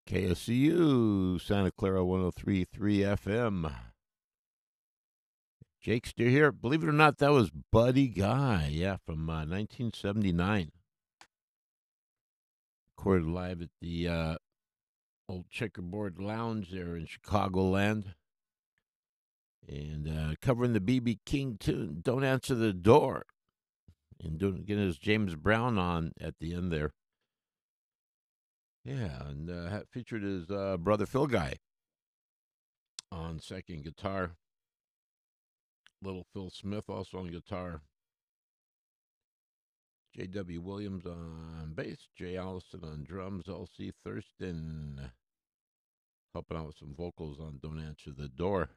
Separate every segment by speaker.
Speaker 1: KSCU, Santa Clara 103.3 FM. Jake Steer here. Believe it or not, that was Buddy Guy, from 1979. Recorded live at the old Checkerboard Lounge there in Chicagoland. And covering the B.B. King tune, Don't Answer the Door. And getting his James Brown on at the end there. Yeah, and featured his brother Phil Guy on second guitar. Little Phil Smith also on guitar. J.W. Williams on bass. Jay Allison on drums. L.C. Thurston helping out with some vocals on Don't Answer the Door.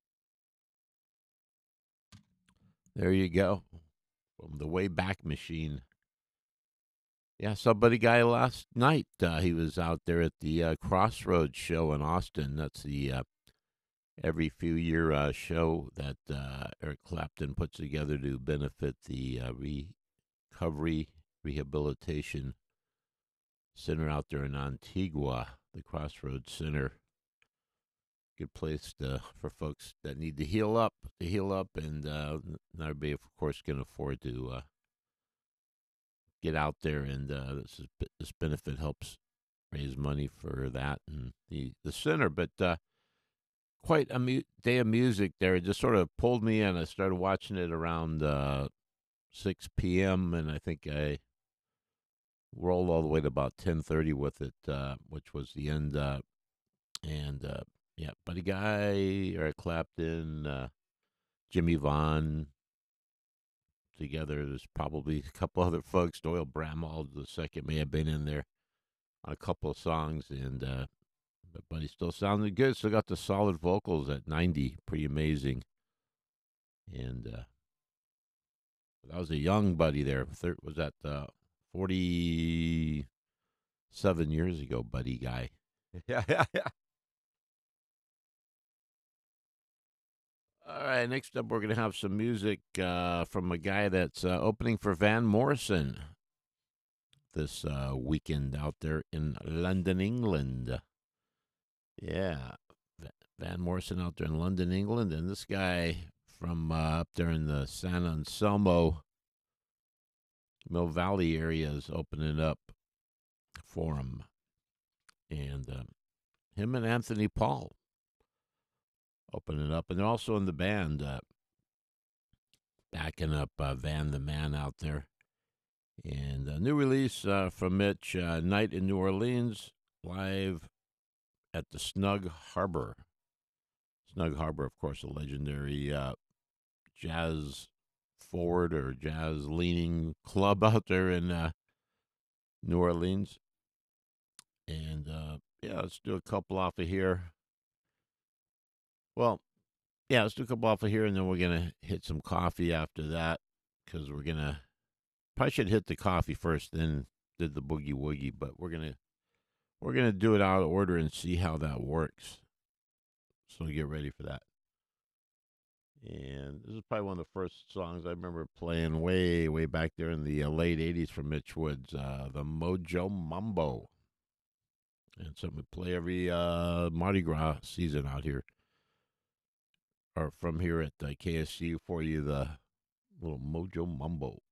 Speaker 1: There you go. From the Wayback Machine. Yeah, somebody guy last night. He was out there at the Crossroads show in Austin. That's the every few year show that Eric Clapton puts together to benefit the Recovery Rehabilitation Center out there in Antigua, the Crossroads Center. Good place for folks that need to heal up, and not everybody, of course, can afford to get out there. And this benefit helps raise money for that and the center. But quite a day of music there. It just sort of pulled me in. I started watching it around 6 p.m., and I think I rolled all the way to about 10:30 with it, which was the end. Yeah, Buddy Guy, Eric Clapton, Jimmy Vaughn together. There's probably a couple other folks. Doyle Bramall the second may have been in there on a couple of songs, and but Buddy still sounded good. Still got the solid vocals at 90, pretty amazing. And that was a young Buddy there. Was that 47 years ago, Buddy Guy? Yeah, yeah, yeah. All right, next up, we're going to have some music from a guy that's opening for Van Morrison this weekend out there in London, England. Yeah, Van Morrison out there in London, England. And this guy from up there in the San Anselmo, Mill Valley area is opening up for him. And him and Anthony Paul opening up. And they're also in the band, backing up Van the Man out there. And a new release from Mitch, Night in New Orleans, live at the Snug Harbor. Snug Harbor, of course, a legendary jazz forward or jazz leaning club out there in New Orleans. And yeah, let's do a couple off of here. Well, yeah, let's do a couple off of here, and then we're going to hit some coffee after that, because we're going to probably should hit the coffee first, then did the boogie woogie, but we're gonna do it out of order and see how that works. So get ready for that. And this is probably one of the first songs I remember playing way back there in the late '80s from Mitch Woods, the Mojo Mambo, and something we play every Mardi Gras season out here, or from here at KSC for you, the little Mojo Mambo.